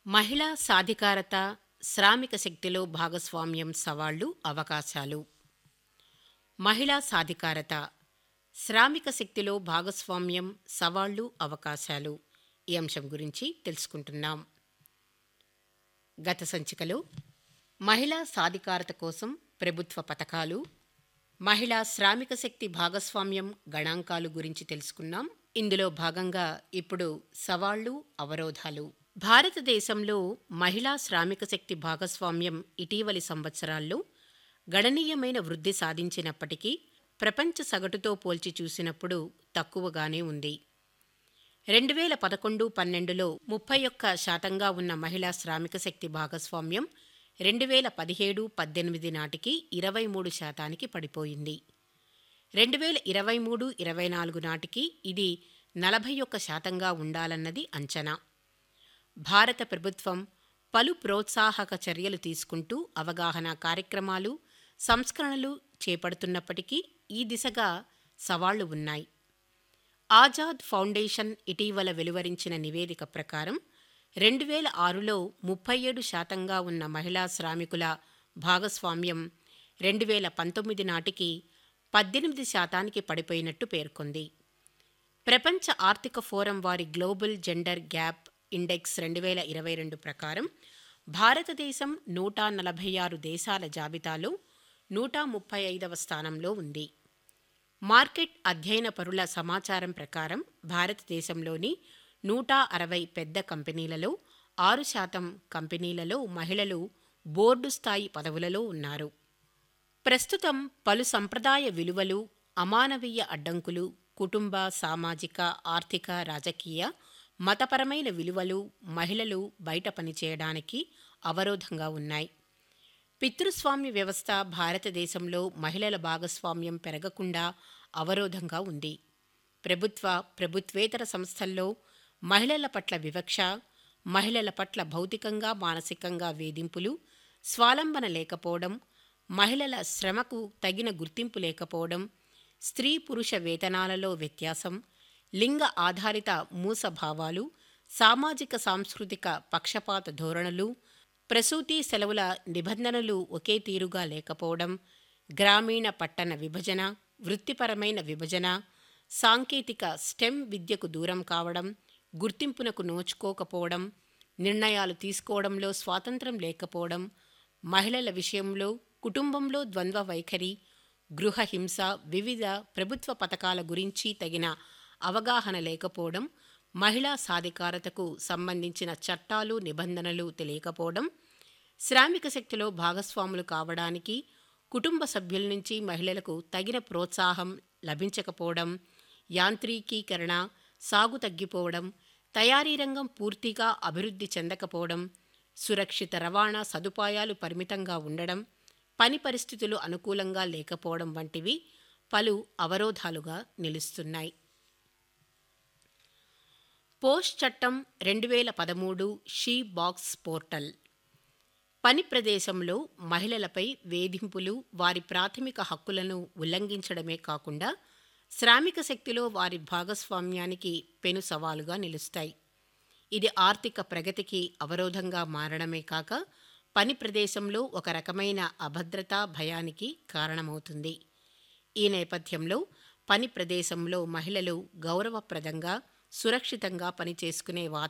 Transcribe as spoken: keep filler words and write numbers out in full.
మహిళా సాధికారత, శ్రామిక శక్తిలో భాగస్వామ్యం సవాళ్లు, అవకాశాలు. మహిళా సాధికారత, శ్రామిక శక్తిలో భాగస్వామ్యం సవాళ్లు, అవకాశాలు ఈ అంశం గురించి తెలుసుకుంటున్నాం. గత సంచికలో మహిళా సాధికారత కోసం ప్రభుత్వ పథకాలు, మహిళా శ్రామిక శక్తి భాగస్వామ్యం గణాంకాలు గురించి తెలుసుకున్నాం. ఇందులో భాగంగా ఇప్పుడు సవాళ్లు, అవరోధాలు. భారతదేశంలో మహిళా శ్రామిక శక్తి భాగస్వామ్యం ఇటీవలి సంవత్సరాల్లో గణనీయమైన వృద్ధి సాధించినప్పటికీ ప్రపంచ సగటుతో పోల్చి చూసినప్పుడు తక్కువగానే ఉంది. రెండు వేల పదకొండు పన్నెండులో ముప్పై ఒక్క శాతంగా ఉన్న మహిళా శ్రామిక శక్తి భాగస్వామ్యం రెండు వేల పదిహేడు పద్దెనిమిది నాటికి ఇరవై మూడు శాతానికి పడిపోయింది. రెండు వేల ఇరవై మూడు ఇరవై నాలుగు నాటికి ఇది నలభై ఒక్క శాతంగా ఉండాలన్నది అంచనా. భారత ప్రభుత్వం పలు ప్రోత్సాహక చర్యలు తీసుకుంటూ అవగాహన కార్యక్రమాలు, సంస్కరణలు చేపడుతున్నప్పటికీ ఈ దిశగా సవాళ్లు ఉన్నాయి. ఆజాద్ ఫౌండేషన్ ఇటీవల వెలువరించిన నివేదిక ప్రకారం రెండు వేల ఆరులో ముప్పై ఏడు శాతంగా ఉన్న మహిళా శ్రామికుల భాగస్వామ్యం రెండు వేల పంతొమ్మిది నాటికి పద్దెనిమిది శాతానికి పడిపోయినట్టు పేర్కొంది. ప్రపంచ ఆర్థిక ఫోరం వారి గ్లోబల్ జెండర్ గ్యాప్ ఇండెక్స్ రెండు వేల ఇరవై రెండు ప్రకారం భారతదేశం నూట నలభై ఆరు దేశాల జాబితాలో నూట ముప్పై ఐదవ స్థానంలో ఉంది. మార్కెట్ అధ్యయన పరుల సమాచారం ప్రకారం భారతదేశంలోని నూట అరవై పెద్ద కంపెనీలలో ఆరు శాతం కంపెనీలలో మహిళలు బోర్డు స్థాయి పదవులలో ఉన్నారు. ప్రస్తుతం పలు సంప్రదాయ విలువలు, అమానవీయ అడ్డంకులు, కుటుంబ, సామాజిక, ఆర్థిక, రాజకీయ, మతపరమైన విలువలు మహిళలు బయట పనిచేయడానికి అవరోధంగా ఉన్నాయి. పితృస్వామ్య వ్యవస్థ భారతదేశంలో మహిళల భాగస్వామ్యం పెరగకుండా అవరోధంగా ఉంది. ప్రభుత్వ, ప్రభుత్వేతర సంస్థల్లో మహిళల పట్ల వివక్ష, మహిళల పట్ల భౌతికంగా, మానసికంగా వేధింపులు, స్వాలంబన లేకపోవడం, మహిళల శ్రమకు తగిన గుర్తింపు లేకపోవడం, స్త్రీ పురుష వేతనాలలో వ్యత్యాసం, లింగ ఆధారిత మూసభావాలు, సామాజిక సాంస్కృతిక పక్షపాత ధోరణులు, ప్రసూతి సెలవుల నిబంధనలు ఒకే తీరుగా లేకపోవడం, గ్రామీణ పట్టణ విభజన, వృత్తిపరమైన విభజన, సాంకేతిక స్టెమ్ విద్యకు దూరం కావడం, గుర్తింపునకు నోచుకోకపోవడం, నిర్ణయాలు తీసుకోవడంలో స్వాతంత్రం లేకపోవడం, మహిళల విషయంలో కుటుంబంలో ద్వంద్వ వైఖరి, గృహ హింస, వివిధ ప్రభుత్వ పథకాల గురించి తగిన అవగాహన లేకపోవడం, మహిళా సాధికారతకు సంబంధించిన చట్టాలు, నిబంధనలు తెలియకపోవడం, శ్రామిక శక్తిలో భాగస్వాములు కావడానికి కుటుంబ సభ్యుల నుంచి మహిళలకు తగిన ప్రోత్సాహం లభించకపోవడం, యాంత్రీకీకరణ సాగు తగ్గిపోవడం, తయారీ రంగం పూర్తిగా అభివృద్ధి చెందకపోవడం, సురక్షిత రవాణా సదుపాయాలు పరిమితంగా ఉండడం, పని పరిస్థితులు అనుకూలంగా లేకపోవడం వంటివి పలు అవరోధాలుగా నిలుస్తున్నాయి. పోస్ట్ చట్టం రెండు వేల పదమూడు షీ బాక్స్ పోర్టల్ పని ప్రదేశంలో మహిళలపై వేధింపులు, వారి ప్రాథమిక హక్కులను ఉల్లంఘించడమే కాకుండా శ్రామిక శక్తిలో వారి భాగస్వామ్యానికి పెను సవాలుగా నిలుస్తాయి. ఇది ఆర్థిక ప్రగతికి అవరోధంగా మారడమే కాక పని ప్రదేశంలో ఒక రకమైన అభద్రత, భయానికి కారణమవుతుంది. ఈ నేపథ్యంలో పని ప్రదేశంలో మహిళలు గౌరవప్రదంగా, సురక్షితంగా పనిచేసుకునే